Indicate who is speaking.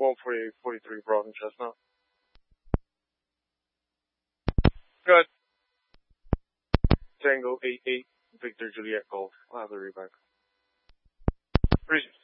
Speaker 1: 14843 Broughton Chestnut. Good. Tango 88 Victor Juliet Golf. I'll have the read back. Appreciate it.